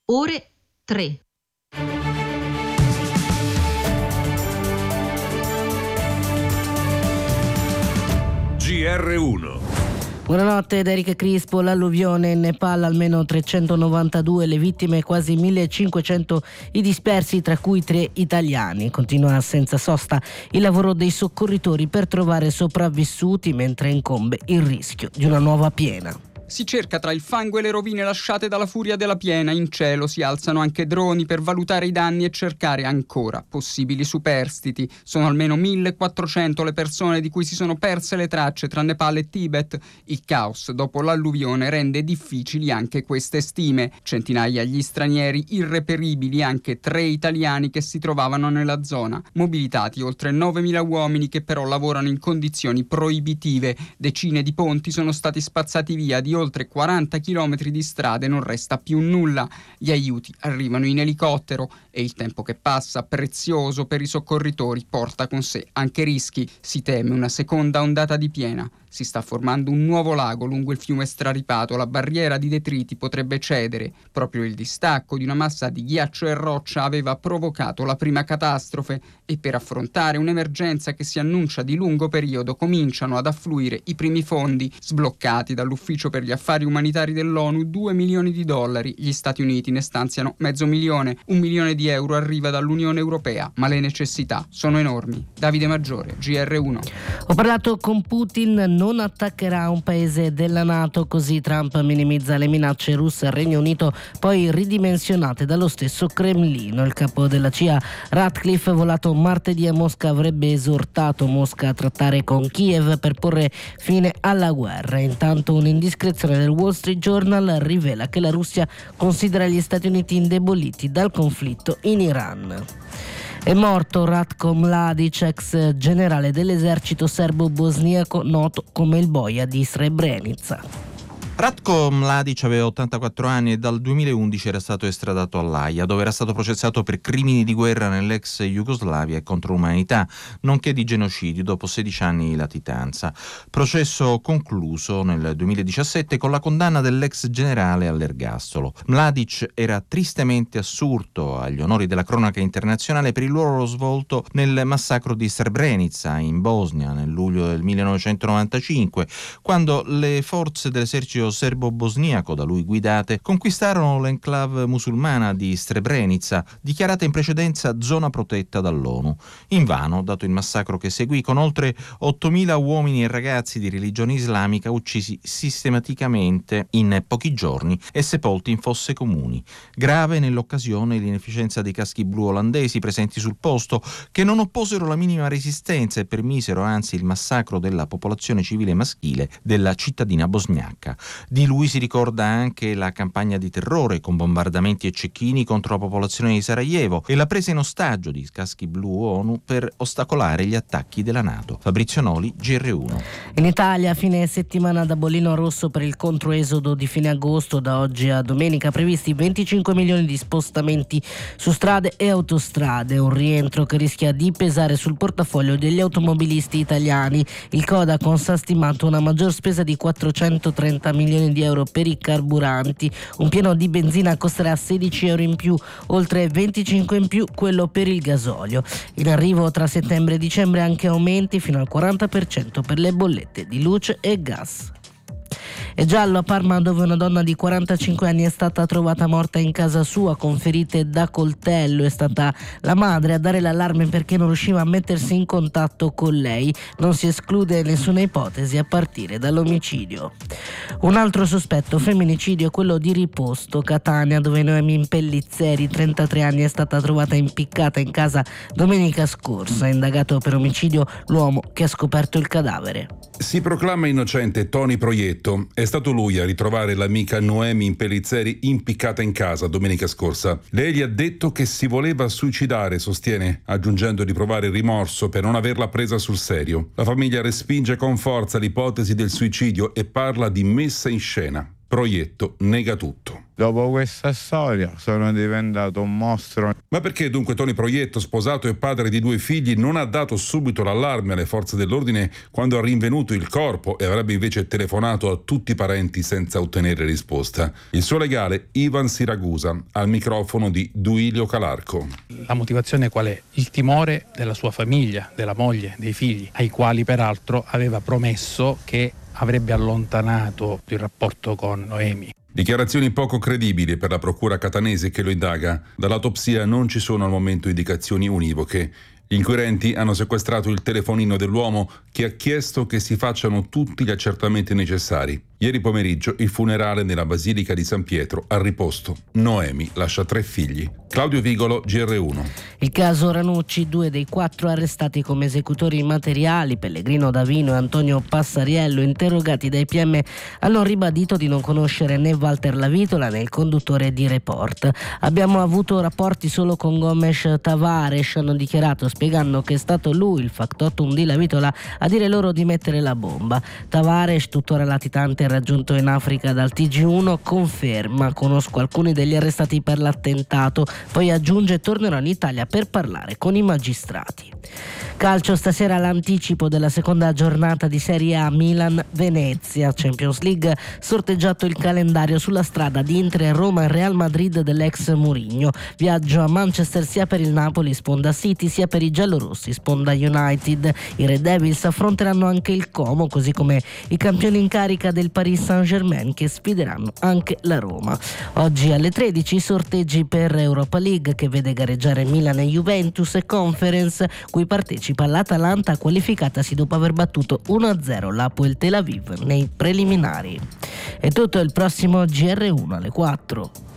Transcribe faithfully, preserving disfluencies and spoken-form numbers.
ore tre. G R uno. Buonanotte da Eric Crispo. L'alluvione in Nepal, almeno trecentonovantadue le vittime, quasi millecinquecento i dispersi, tra cui tre italiani. Continua senza sosta il lavoro dei soccorritori per trovare sopravvissuti, mentre incombe il rischio di una nuova piena. Si cerca tra il fango e le rovine lasciate dalla furia della piena. In cielo si alzano anche droni per valutare i danni e cercare ancora possibili superstiti. Sono almeno millequattrocento le persone di cui si sono perse le tracce tra Nepal e Tibet. Il caos dopo l'alluvione rende difficili anche queste stime. Centinaia gli stranieri irreperibili, anche tre italiani che si trovavano nella zona. Mobilitati oltre novemila uomini che però lavorano in condizioni proibitive. Decine di ponti sono stati spazzati via, di oltre quaranta chilometri di strade non resta più nulla. Gli aiuti arrivano in elicottero e il tempo che passa, prezioso per i soccorritori, porta con sé anche rischi. Si teme una seconda ondata di piena. Si sta formando un nuovo lago lungo il fiume straripato. La barriera di detriti potrebbe cedere. Proprio il distacco di una massa di ghiaccio e roccia aveva provocato la prima catastrofe, e per affrontare un'emergenza che si annuncia di lungo periodo cominciano ad affluire i primi fondi. Sbloccati dall'Ufficio per gli affari umanitari dell'ONU due milioni di dollari. Gli Stati Uniti ne stanziano mezzo milione. Un milione di euro arriva dall'Unione Europea, ma le necessità sono enormi. Davide Maggiore, G R uno. Ho parlato con Putin, non attaccherà un paese della NATO, così Trump minimizza le minacce russe al Regno Unito, poi ridimensionate dallo stesso Cremlino. Il capo della C I A Ratcliffe, volato martedì a Mosca, avrebbe esortato Mosca a trattare con Kiev per porre fine alla guerra. Intanto un'indiscrezione del Wall Street Journal rivela che la Russia considera gli Stati Uniti indeboliti dal conflitto in Iran. È morto Ratko Mladic, ex generale dell'esercito serbo-bosniaco, noto come il boia di Srebrenica. Ratko Mladic aveva ottantaquattro anni e dal duemilaundici era stato estradato all'Aia, dove era stato processato per crimini di guerra nell'ex Jugoslavia e contro l'umanità, nonché di genocidio dopo sedici anni di latitanza. Processo concluso nel duemiladiciassette con la condanna dell'ex generale all'ergastolo. Mladic era tristemente assurto agli onori della cronaca internazionale per il ruolo svolto nel massacro di Srebrenica in Bosnia nel luglio del millenovecentonovantacinque, quando le forze dell'esercito serbo-bosniaco da lui guidate conquistarono l'enclave musulmana di Srebrenica, dichiarata in precedenza zona protetta dall'ONU. Invano, dato il massacro che seguì, con oltre ottomila uomini e ragazzi di religione islamica uccisi sistematicamente in pochi giorni e sepolti in fosse comuni. Grave nell'occasione l'inefficienza dei caschi blu olandesi presenti sul posto, che non opposero la minima resistenza e permisero anzi il massacro della popolazione civile maschile della cittadina bosniaca. Di lui si ricorda anche la campagna di terrore con bombardamenti e cecchini contro la popolazione di Sarajevo e la presa in ostaggio di caschi blu ONU per ostacolare gli attacchi della NATO. Fabrizio Noli, G R uno. In Italia, fine settimana da bollino rosso per il controesodo di fine agosto. Da oggi a domenica previsti venticinque milioni di spostamenti su strade e autostrade, un rientro che rischia di pesare sul portafoglio degli automobilisti italiani. Il Codacons ha stimato una maggior spesa di quattrocentotrenta milioni di euro per i carburanti. Un pieno di benzina costerà sedici euro in più, oltre venticinque in più quello per il gasolio. In arrivo tra settembre e dicembre anche aumenti fino al quaranta per cento per le bollette di luce e gas. È giallo a Parma, dove una donna di quarantacinque anni è stata trovata morta in casa sua con ferite da coltello. È stata la madre a dare l'allarme perché non riusciva a mettersi in contatto con lei. Non si esclude nessuna ipotesi a partire dall'omicidio. Un altro sospetto, femminicidio, quello di Riposto, Catania, dove Noemi Pellizzeri, trentatré anni, è stata trovata impiccata in casa domenica scorsa. Indagato per omicidio l'uomo che ha scoperto il cadavere. Si proclama innocente Tony Proietto. È stato lui a ritrovare l'amica Noemi Pellizzeri impiccata in casa domenica scorsa. Lei gli ha detto che si voleva suicidare, sostiene, aggiungendo di provare rimorso per non averla presa sul serio. La famiglia respinge con forza l'ipotesi del suicidio e parla di messa in scena. Proietto nega tutto. Dopo questa storia sono diventato un mostro. Ma perché dunque Tony Proietto, sposato e padre di due figli, non ha dato subito l'allarme alle forze dell'ordine quando ha rinvenuto il corpo e avrebbe invece telefonato a tutti i parenti senza ottenere risposta? Il suo legale Ivan Siragusa al microfono di Duilio Calarco. La motivazione qual è? Il timore della sua famiglia, della moglie, dei figli, ai quali peraltro aveva promesso che avrebbe allontanato il rapporto con Noemi. Dichiarazioni poco credibili per la procura catanese che lo indaga. Dall'autopsia non ci sono al momento indicazioni univoche. Gli inquirenti hanno sequestrato il telefonino dell'uomo che ha chiesto che si facciano tutti gli accertamenti necessari. Ieri pomeriggio il funerale nella Basilica di San Pietro ha riposto. Noemi lascia tre figli. Claudio Vigolo, G R uno. Il caso Ranucci, due dei quattro arrestati come esecutori materiali, Pellegrino Davino e Antonio Passariello, interrogati dai P M, hanno ribadito di non conoscere né Walter Lavitola né il conduttore di Report. Abbiamo avuto rapporti solo con Gomes Tavares, hanno dichiarato, spiegando che è stato lui, il factotum di Lavitola, a dire loro di mettere la bomba. Tavares, tuttora latitante e raggiunto in Africa dal T G uno, conferma: conosco alcuni degli arrestati per l'attentato. Poi aggiunge: tornerò in Italia per parlare con i magistrati. Calcio, stasera l'anticipo della seconda giornata di Serie A Milan-Venezia. Champions League, sorteggiato il calendario sulla strada di Inter, Roma e Real Madrid dell'ex Mourinho. Viaggio a Manchester sia per il Napoli, sponda City, sia per i giallorossi, sponda United. I Red Devils affronteranno anche il Como, così come i campioni in carica del Paris Saint-Germain, che sfideranno anche la Roma. Oggi alle tredici i sorteggi per Europa League, che vede gareggiare Milan e Juventus, e Conference, cui partecipa l'Atalanta, qualificatasi dopo aver battuto uno a zero l'Hapoel Tel Aviv nei preliminari. È tutto, il prossimo G R uno alle quattro.